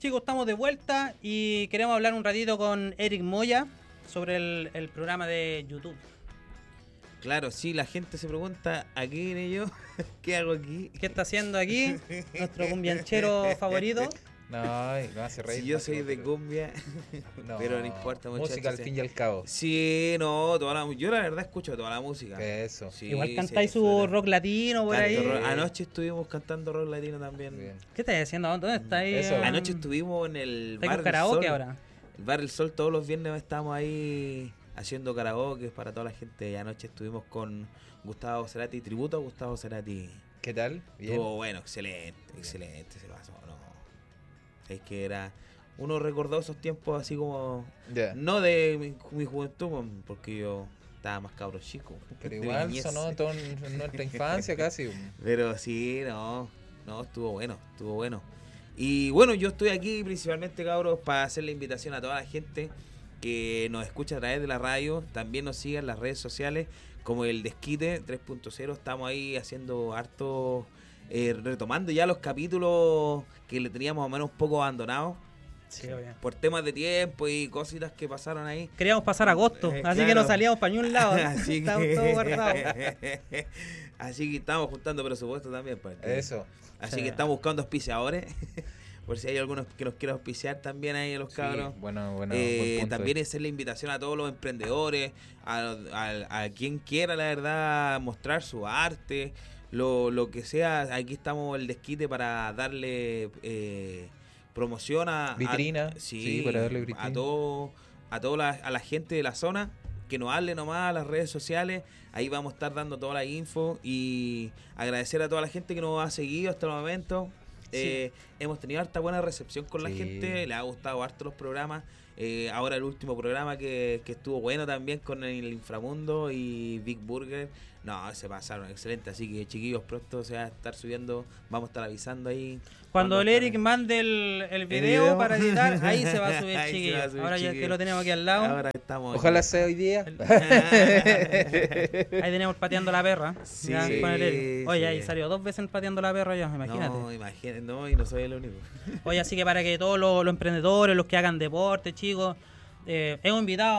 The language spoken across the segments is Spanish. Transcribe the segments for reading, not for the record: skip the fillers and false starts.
chicos, estamos de vuelta y queremos hablar un ratito con Eric Moya sobre el programa de YouTube. Claro, sí, la gente se pregunta, ¿a qué vine yo? ¿Qué hago aquí? ¿Qué está haciendo aquí nuestro cumbianchero favorito? No, me hace reír. Si yo soy de cumbia, no, pero no importa, muchachos. Música al fin y al cabo. Sí, no, yo la verdad escucho toda la música. Eso. Sí, Igual cantáis su rock latino por ahí. Anoche estuvimos cantando rock latino también. Bien. ¿Qué estáis haciendo? ¿Dónde estáis? Eso. Anoche estuvimos en el ¿Estáis Bar con del karaoke Sol. ahora? El Bar del Sol, todos los viernes estamos ahí haciendo karaoke para toda la gente. Y anoche estuvimos con Gustavo Cerati, tributo a Gustavo Cerati. ¿Qué tal? Bien. Estuvo bueno, excelente se pasó, no. Es que uno recordó esos tiempos así como, Ya. no de mi juventud, porque yo estaba más cabro chico. Pero de igual niñez. sonó todo en nuestra infancia casi. Pero sí, no, estuvo bueno. Y bueno, yo estoy aquí principalmente, cabros, para hacer la invitación a toda la gente que nos escucha a través de la radio. También nos sigan en las redes sociales como el Desquite 3.0. Estamos ahí haciendo harto, retomando ya los capítulos que le teníamos más o menos un poco abandonados. Sí, obvio. Por temas de tiempo y cositas que pasaron ahí. Queríamos pasar agosto, así Claro. que no salíamos para ningún lado. Así Estábamos que... todos guardados. Así que estamos juntando presupuesto también. Pues. Eso. Así Sí. que estamos buscando auspiciadores. Por si hay algunos que nos quieran auspiciar también ahí a los cabros. Sí, bueno, buen punto. También hacer la invitación a todos los emprendedores, a quien quiera, la verdad, mostrar su arte, lo que sea. Aquí estamos el Desquite para darle promoción Vitrina, sí, para darle vitrina. a la gente de la zona, que nos hable nomás a las redes sociales. Ahí vamos a estar dando toda la info y agradecer a toda la gente que nos ha seguido hasta el momento. Sí. Hemos tenido harta buena recepción con la Sí. gente, le ha gustado harto los programas. Ahora el último programa que estuvo bueno también con el Inframundo y Big Burger. No, se pasaron excelente, así que chiquillos, pronto se va a estar subiendo, vamos a estar avisando ahí. Cuando el estar- Eric mande el video video. para editar, ahí se va a subir, Ahí se chiquillo. va a subir, Ahora ya que chiquillo. lo tenemos aquí al lado, Ahora estamos Ojalá aquí. sea hoy día. ahí tenemos pateando la perra. Sí, ya, con el Eric. Oye, sí. ahí salió 2 veces en pateando la perra ya, imagínate. No, imagínate, no, y no soy el único. Oye, así que para que todos los emprendedores, los que hagan deporte, chicos, hemos invitado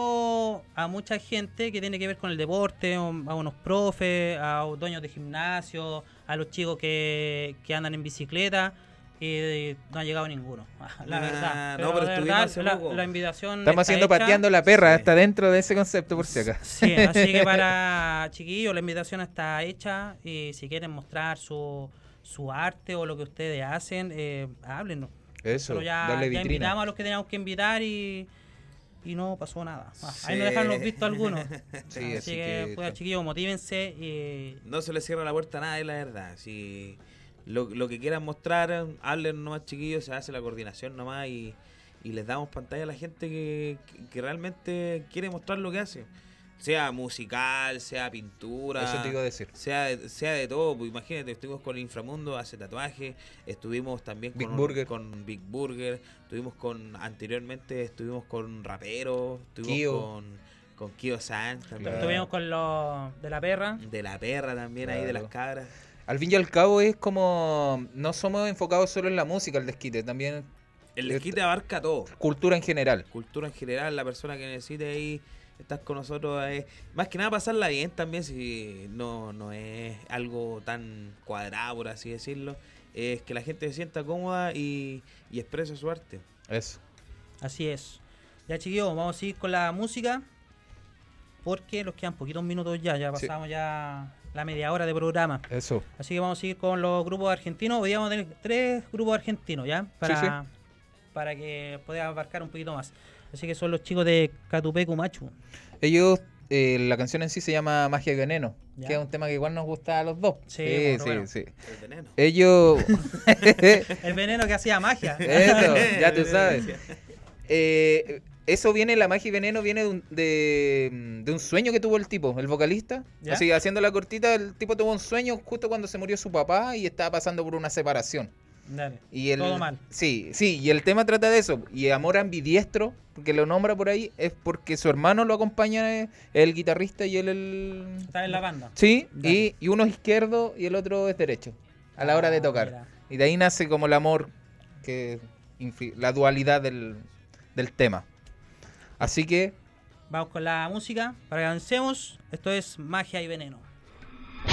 a mucha gente que tiene que ver con el deporte, a unos profes, a dueños de gimnasio, a los chicos que andan en bicicleta. Y no ha llegado ninguno, la verdad. no, pero de estuvimos verdad, hace poco. la invitación Estamos está haciendo hecha. pateando la perra, Sí. está dentro de ese concepto por si acá. Sí, así que para chiquillos, la invitación está hecha y si quieren mostrar su arte o lo que ustedes hacen, háblenos. Eso, Pero ya darle vitrina. invitamos a los que teníamos que invitar y no pasó nada. Ahí Sí. nos dejan los vistos algunos. Sí, así que pues, chiquillos, motívense y No se le cierra la puerta a nadie, la verdad. Si lo que quieran mostrar, hablen nomás, chiquillos, se hace la coordinación nomás y les damos pantalla a la gente que realmente quiere mostrar lo que hace. Sea musical, sea pintura, Eso te iba a decir. sea de todo. Pues imagínate, estuvimos con el Inframundo, hace tatuaje, estuvimos también Big con Burger. con Big Burger, anteriormente estuvimos con raperos, estuvimos Kio. con Kio San también. Claro. estuvimos con los de la perra. De la perra también, ahí de Claro. las cabras. Al fin y al cabo es como, no somos enfocados solo en la música, el desquite, también El Desquite abarca todo. cultura en general. Cultura en general, la persona que necesite ahí estar con nosotros, más que nada pasarla bien también, si no es algo tan cuadrado, por así decirlo. Es que la gente se sienta cómoda y exprese su arte. Eso. Así es. Ya chiquillos, vamos a seguir con la música porque nos quedan poquitos minutos ya Sí. pasamos ya la media hora de programa. Eso. Así que vamos a seguir con los grupos argentinos. Hoy vamos a tener 3 grupos argentinos, ¿ya? Para que pueda abarcar un poquito más. Así que son los chicos de Catupecu Machu. Ellos, la canción en sí se llama Magia y Veneno, Ya. que es un tema que igual nos gusta a los dos. Sí, sí, bueno. sí. El veneno. Ellos, El veneno que hacía magia. eso, ya tú sabes. Eso viene, la magia y veneno viene de un sueño que tuvo el tipo, el vocalista. ¿Ya? Así, haciendo la cortita, el tipo tuvo un sueño justo cuando se murió su papá y estaba pasando por una separación. Dale. Y Todo mal. Sí, y el tema trata de eso. Y Amor Ambidiestro, porque lo nombra por ahí, es porque su hermano lo acompaña, es el guitarrista y él el... Está en la banda. Sí, Dale. y uno es izquierdo y el otro es derecho, a la hora de tocar. Mira. Y de ahí nace como el amor que la dualidad del tema. Así que Vamos con la música para que avancemos. Esto es Magia y Veneno.